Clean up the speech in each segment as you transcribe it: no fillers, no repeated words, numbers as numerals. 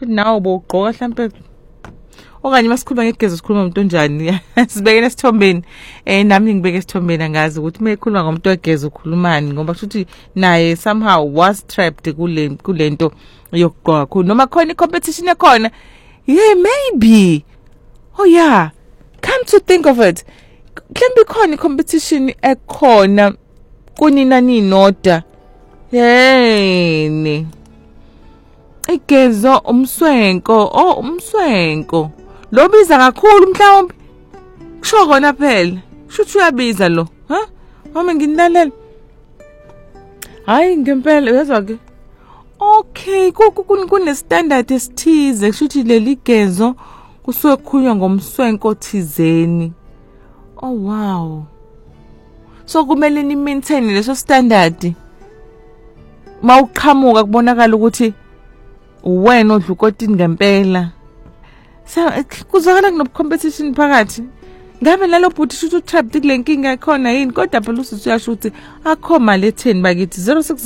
futhi nawe bowugqoka mhlambe okanye masikhuluma ngegezo sikhuluma umuntu onjani sibekele esithombeni nami ngibeke esithombeni angazi ukuthi uma ekhuluma ngomuntu ogezo ukhulumani ngoba futhi naye somehow was trapped kulento yokugqoka kakhulu noma khona i-competition ekhona yeah maybe oh yeah come to think of it mhlambe khona i-competition ekhona kunina ninoda yeni igezo umswenko lo biza kakhulu mhlawumbe kusho kona phela kusho uyabiza lo mama nginilalela hayi ngempela uyazwa ke okay kune standard esithize kusho ukuthi leli gezo kusuke kukhulunywa ngomswenko thizeni oh wow so kumele ni maintain leso standard mawuqhamuka kubonakala ukuthi wena odlukotini ngempela kuzwakala kuno competition phakathi ngabe lalo bhuti shuthu trapped kule nkinga ekhona yini kodwa phela usuyasho ukuthi akho mali etheni bakithi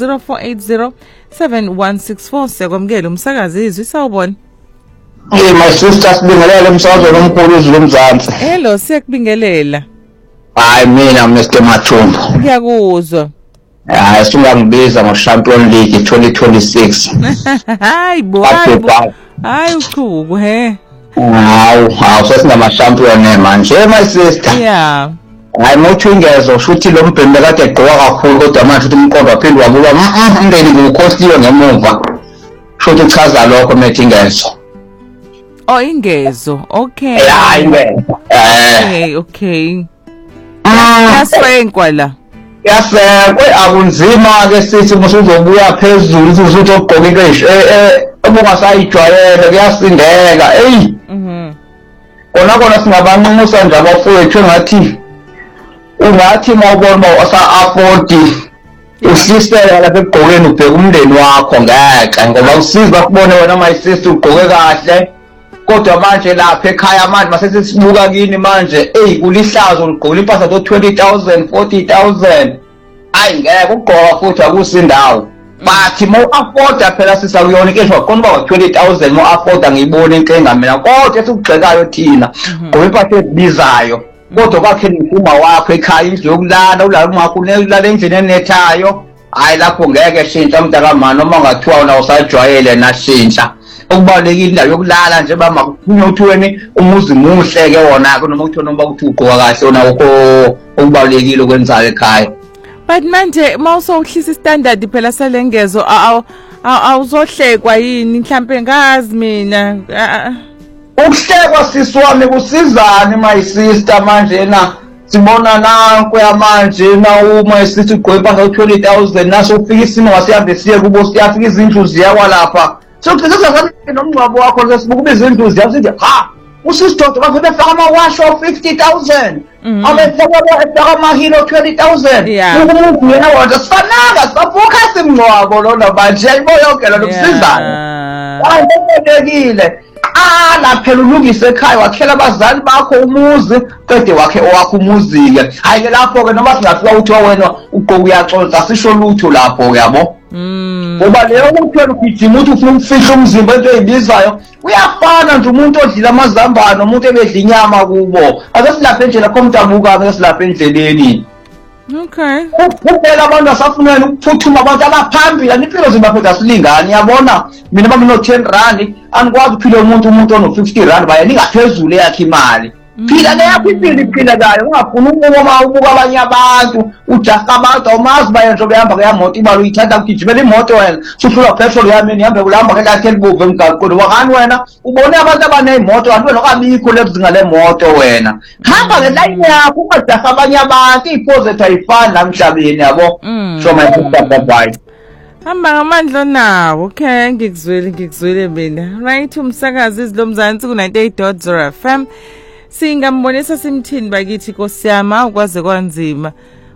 0604807164 siyakwamukela umsakazi izwi sawubona my sister sibingelela umsakazo omkhulu izwi lomzansi hello siyakubingelela hayi mina Mr Mathumbu ngiyakuzwa hayi singangibiza ngo-Champion League 2026 hayi bo hayi uchuku he hawu sesingama-champion manje my sister yeah hayi mothungezo shuthi lo mbhembe kade egqoka kakhulu kodwa manje uthi umqondo waphinde wabuka umndeni ngukhostiwe ngemuva shuthi uchaza lokho methingezo oh ingezo okay hayi ingezo okay yaswenkwa la yasekwe akunzima-ke sithi musuzobuya phezulu usuthi ogqoka into obungasayijwayele kuyasindeka kona singabanxusa nje abafowethu ungathi mawubona uba asa-afodi uhlisela lapha ekugqokeni ubheka umndeni wakho ngeke ngoba usiza kubone wena my-sister ugqoke kahle kodwa manje lapha ekhaya manje masesisibuka kini manje kulihlazo uligqokile impahla zo-20,000 40,000 hayi ngeke ukugqoka futhi akusindawo bathi mo-afforda phela sisakuyona inkesho wakhona uba wa-20,000 mo-afforda ngiyibona inkinga mina kodwa esikugxekayo thina gqoka impahla ezibizayo kodwa kwakhe nifuma wakho ekhaya indlu yokulala ulala umakho ulala endlini enethayo hayi lapho ngeke shintsha mntakamani noma ungathiwa wona usajwayele nashintsha okubalulekile indawo yokulala nje bamakuphunye uthi wena umuzi muhle-ke wona-ke noma kuthiwa noma ukuthi ugqoka kahle wona okubalulekile okwenzayo ekhaya but manje mawusowuhlisa istandard phela selengezo awuzohlekwa yini mhlambe ngazi mina ukuhlekwa sisi wami kusizani my sister manje na sibona nanku yamanje na uma sithi ugqoke impahla u-20,000 naso ufika isimo wasihambe siye kubo siyafika izindlu ziyawalapha sokuceceza nomngcwabo wakho sesibuka izindlu ziyasithi usisidoda bavele faka amawashi o-50,000 efaka amahilo 20,000 umuntu yena wona sifananga sisavuka simngcwabo lona manje yayibo yonke lona kusizana hayi kubalulekile la phela ulungise ekhaya wakhela abazali bakho umuzi qede wakhe owakho umuzi-ke hayi-ke lapho-ke noma singafika kuthiwa wena ugqoka uyaconsa asisho lutho lapho-ke yabo ngoba leyo ukuthi wena ugijima uthi ufuna ukufihla umzimba into eyibizayo uyafana nje umuntu odlile amazambane umuntu ebedla inyama kubo asesilapha endlela khomdabuka-ke sesilapha endleleni okay kuphela abantu asafunela ukuphuthuma abantu abaphambili impilo zimbaphethu asilingani yabona mina bami no-10 rand anikwazi ukuphila umuntu ono-50 rand baye ningaphezulu eyakhe imali phila leyakho impilo iphila kayo ungafuni ubuka abanye abantu ujaha abantu awumazi baye nje behamba keyamoto imali uyithatha kugijimela imoto wena suhlula petrol yami nihambe kulahamba kelakhe libuve emgaqweni wakani wena ubone abantu abaney'moto kanti wena okabikho lebuzinga lemoto wena hamba ngelayini yakho ungajaha abanye abantu iy'phozethu ayifani la emhlabeni yabo so my sister bye hamba ngamandla onawo okay ngikuzwile mina right umsakazi izilomzansi ku-98.0 FM singambonisa simthini bakithi Nkosi yami ukwaze kwanzima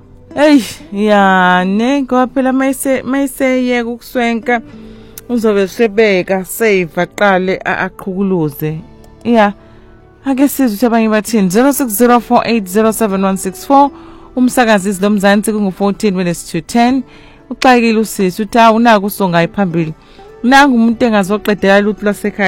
ne ngoba phela mayiseyeka ukuswenka uzobe sebeka save aqale aqhukuluze ake sizwe ukuthi abanye bathini 0604807164 umsakazi izilomzansi kungu-14 minutes to 10 uxakile usisi uthi unako usongayi phambili nangu umuntu engazoqedela lutho lwasekhaya